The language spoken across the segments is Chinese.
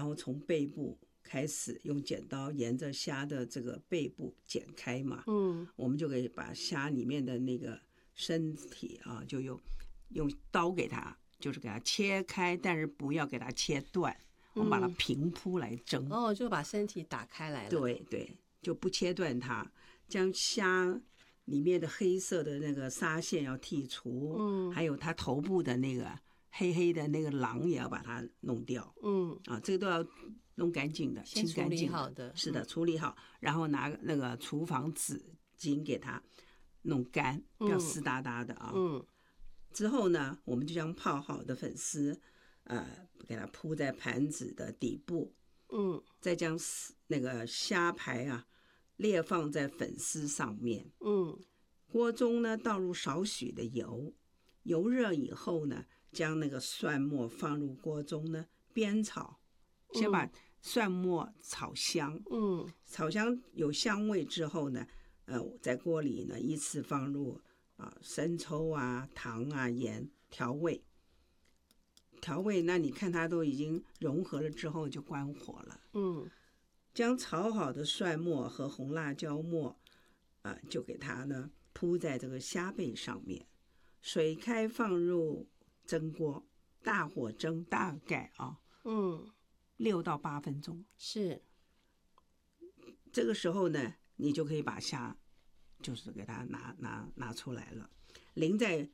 后从背部开始用剪刀沿着虾的这个背部剪开嘛，我们就可以把虾里面的那个身体啊，就用刀给它，就是给它切开，但是不要给它切断，我们把它平铺来蒸。 就把身体打开来了。 对对，就不切断它，将虾里面的黑色的那个纱线要剔除，还有它头部的那个黑黑的那个囊也要把它弄掉。这个都要弄干净的，清干净的。 处理好的。 是的，处理好，然后拿那个厨房纸巾给它弄干，不要湿哒哒的啊。之后呢，我们就将泡好的粉丝，给它铺在盘子的底部。再将那个虾排啊列放在粉丝上面。锅中呢倒入少许的油，油热以后呢，将那个蒜末放入锅中呢煸炒，先把蒜末炒香。炒香有香味之后呢，在锅里呢依次放入生抽啊、糖啊、盐调味。那你看它都已经融合了之后就关火了。将炒好的蒜末和红辣椒末就给它呢铺在这个虾背上面，水开放入蒸锅，大火蒸大概6到8分钟。 是， 这个时候呢，你就可以把虾就是给它拿出来了，淋在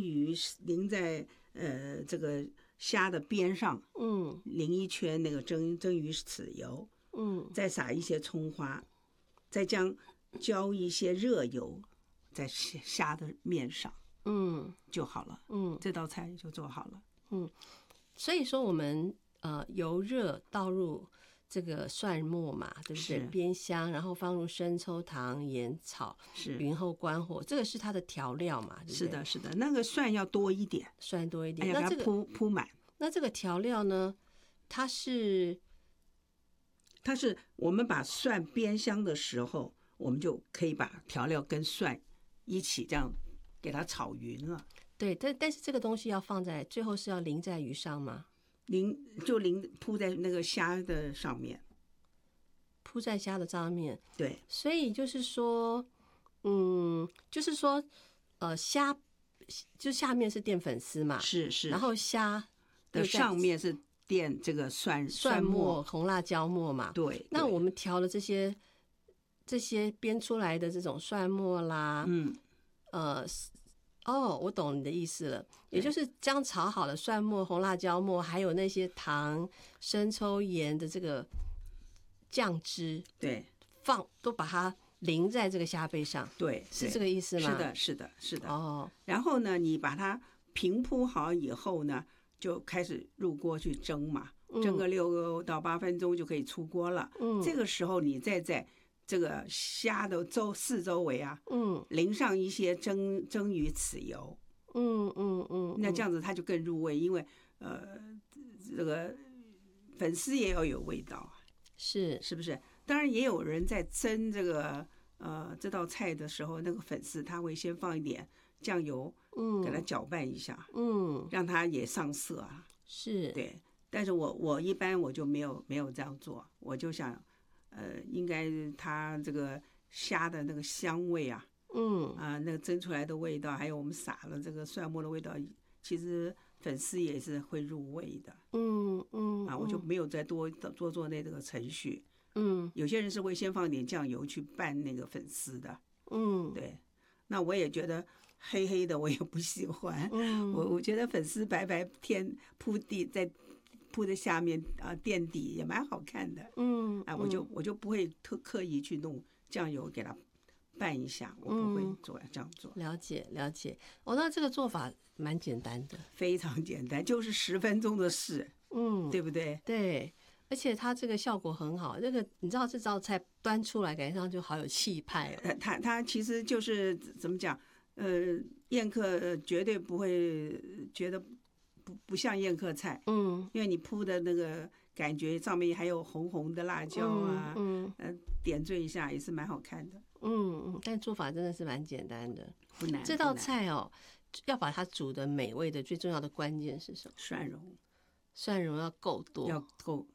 这个虾的边上，淋一圈那个蒸鱼豉油，再撒一些葱花，再浇一些热油在虾的面上，就好了。这道菜就做好了。 所以说我们油热倒入这个蒜末嘛，对不对？煸香，然后放入生抽、糖、盐炒，匀后关火。这个是它的调料嘛，对不对？ 是的，是的，那个蒜要多一点， 蒜多一点， 那这个铺满。 那这个调料呢，它是我们把蒜煸香的时候，我们就可以把调料跟蒜一起这样给它炒匀了。 对，但是这个东西要放在最后是要淋在鱼上吗？ 铺在那个虾的上面， 铺在虾的上面。 对， 所以就是说，虾就下面是淀粉丝嘛， 是， 然后虾的上面是淀这个蒜末、 红辣椒末嘛。 对， 那我们调了这些煸出来的这种蒜末啦，我懂你的意思了，也就是将炒好的蒜末、红辣椒末，还有那些糖、生抽、盐的这个酱汁， 对， 都把它淋在这个虾背上。 对， 是这个意思吗？ 是的。然后呢，你把它平铺好以后呢，就开始入锅去蒸嘛，蒸个6到8分钟就可以出锅了。这个时候你再在这个虾的四周围淋上一些蒸鱼豉油，那这样子它就更入味，因为这个粉丝也要有味道，是不是？当然也有人在蒸这道菜的时候，那个粉丝他会先放一点酱油，给它搅拌一下，让它也上色啊。是，对。但是我一般我就没有这样做，我就想。应该它这个虾的那个香味那个蒸出来的味道，还有我们撒了这个蒜末的味道，其实粉丝也是会入味的。我就没有再多做那个程序。有些人是会先放点酱油去拌那个粉丝的。对。那我也觉得黑黑的我也不喜欢。我觉得粉丝白白铺在下面垫底也蛮好看的。我就不会刻意去弄酱油给它拌一下，我不会这样做。了解。 那这个做法蛮简单的， 非常简单，就是10分钟的事。对不对？ 对，而且它这个效果很好。这个你知道这道菜端出来感觉上就好有气派。 它其实就是怎么讲？宴客绝对不会觉得不像宴客菜。因为你铺的那个感觉上面还有红红的辣椒点缀一下也是蛮好看的。 但做法真的是蛮简单的， 不难。 这道菜要把它煮的美味的最重要的关键是什么？ 蒜蓉要够多，